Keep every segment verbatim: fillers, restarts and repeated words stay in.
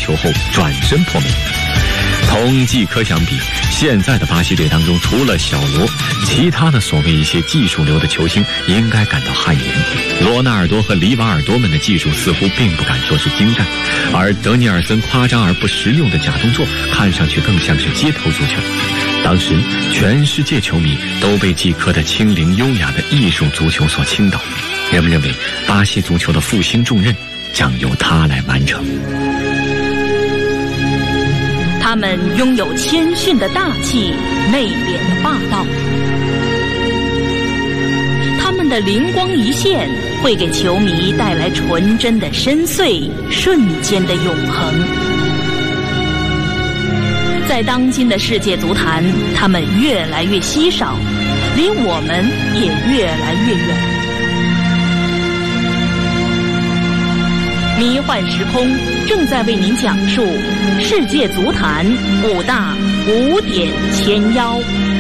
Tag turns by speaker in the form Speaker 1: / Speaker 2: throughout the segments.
Speaker 1: 球后转身破门。同季科相比，现在的巴西队当中除了小罗，其他的所谓一些技术流的球星应该感到汗颜。罗纳尔多和里瓦尔多们的技术似乎并不敢说是精湛，而德尼尔森夸张而不实用的假动作看上去更像是街头足球。当时全世界球迷都被季科的轻灵优雅的艺术足球所倾倒，人们认为巴西足球的复兴重任将由他来完成。
Speaker 2: 他们拥有谦逊的大气，内敛的霸道。他们的灵光一现会给球迷带来纯真的深邃，瞬间的永恒。在当今的世界足坛，他们越来越稀少，离我们也越来越远。迷幻时空正在为您讲述世界足坛五大古典前妖。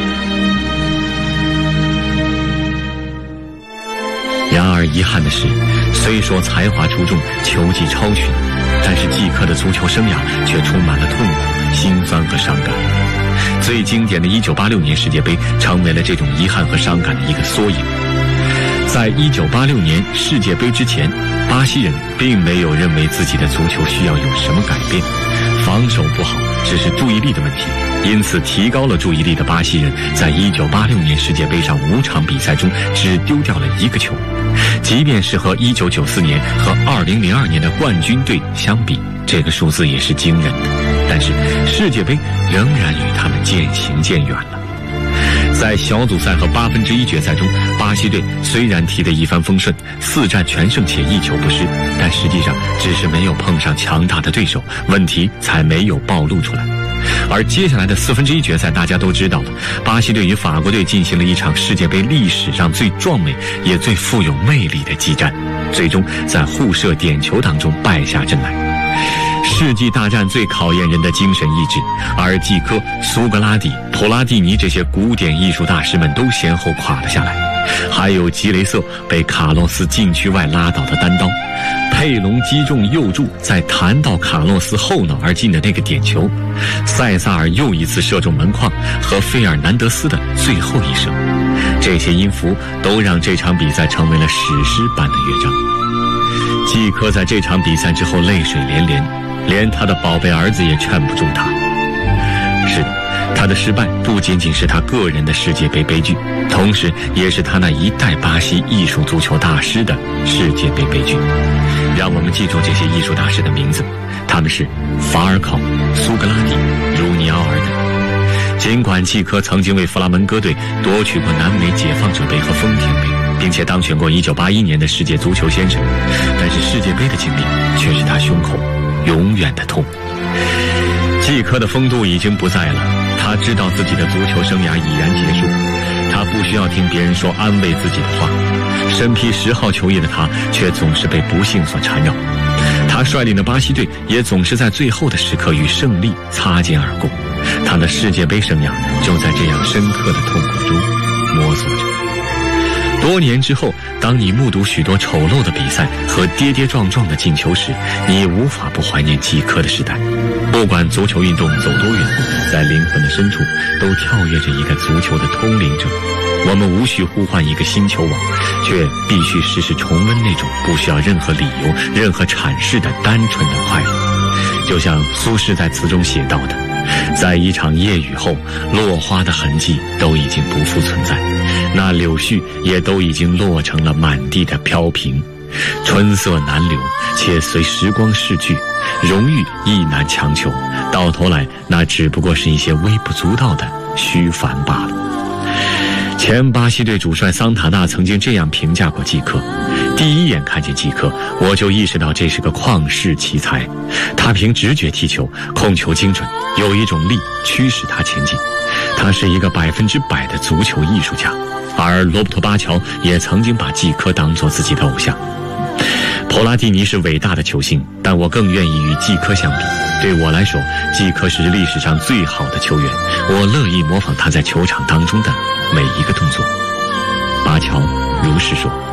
Speaker 1: 然而遗憾的是，虽说才华出众，球技超群，但是季科的足球生涯却充满了痛苦、心酸和伤感。最经典的一九八六年世界杯成为了这种遗憾和伤感的一个缩影。在一九八六年世界杯之前，巴西人并没有认为自己的足球需要有什么改变，防守不好只是注意力的问题，因此提高了注意力的巴西人在一九八六年世界杯上五场比赛中只丢掉了一个球，即便是和一九九四年和二零零二年的冠军队相比，这个数字也是惊人的，但是世界杯仍然与他们渐行渐远了。在小组赛和八分之一决赛中，巴西队虽然踢得一帆风顺，四战全胜且一球不失，但实际上只是没有碰上强大的对手，问题才没有暴露出来。而接下来的四分之一决赛，大家都知道了，巴西队与法国队进行了一场世界杯历史上最壮美也最富有魅力的激战，最终在互射点球当中败下阵来。世纪大战最考验人的精神意志，而季科、苏格拉底、普拉蒂尼这些古典艺术大师们都先后垮了下来，还有吉雷瑟被卡洛斯禁区外拉倒的单刀，佩隆击中右柱在弹到卡洛斯后脑而进的那个点球，塞萨尔又一次射中门框和费尔南德斯的最后一射，这些音符都让这场比赛成为了史诗般的乐章。季科在这场比赛之后泪水连连，连他的宝贝儿子也劝不住他。是的，他的失败不仅仅是他个人的世界杯悲剧，同时也是他那一代巴西艺术足球大师的世界杯悲剧。让我们记住这些艺术大师的名字，他们是法尔考、苏格拉底、茹尼奥尔等。尽管季科曾经为弗拉门戈队夺取过南美解放者杯和丰田杯，并且当选过一九八一年的世界足球先生，但是世界杯的经历却是他胸口永远的痛。季科的风度已经不在了，他知道自己的足球生涯已然结束，他不需要听别人说安慰自己的话。身披十号球衣的他却总是被不幸所缠绕，他率领的巴西队也总是在最后的时刻与胜利擦肩而过，他的世界杯生涯就在这样深刻的痛苦中摸索着。多年之后，当你目睹许多丑陋的比赛和跌跌撞撞的进球时，你无法不怀念季科的时代。不管足球运动走多远，在灵魂的深处都跳跃着一个足球的通灵者。我们无需呼唤一个新球王，却必须时时重温那种不需要任何理由、任何阐释的单纯的快乐。就像苏轼在词中写到的，在一场夜雨后，落花的痕迹都已经不复存在，那柳絮也都已经落成了满地的飘萍。春色难留，且随时光逝去，荣誉亦难强求，到头来那只不过是一些微不足道的虚烦罢了。前巴西队主帅桑塔纳曾经这样评价过季科：第一眼看见季科，我就意识到这是个旷世奇才，他凭直觉踢球，控球精准，有一种力驱使他前进，他是一个百分之百的足球艺术家。而罗伯托巴乔也曾经把季科当作自己的偶像。普拉蒂尼是伟大的球星，但我更愿意与季科相比。对我来说，季科是历史上最好的球员，我乐意模仿他在球场当中的每一个动作。巴乔如是说。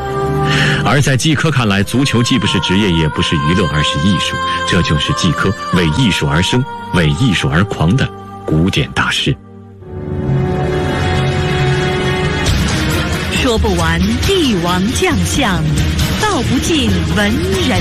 Speaker 1: 而在季科看来，足球既不是职业，也不是娱乐，而是艺术。这就是季科为艺术而生，为艺术而狂的古典大师。
Speaker 2: 说不完帝王将相，道不尽文人